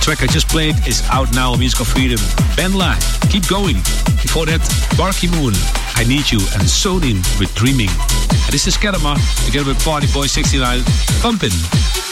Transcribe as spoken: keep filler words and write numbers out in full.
track I just played is out now on Music of Freedom. Benla, Keep Going. Before that, Barky Moon, I Need You, and Sonin with Dreaming. And this is Kedama, together with Party Boy sixty-nine, Pumpin'.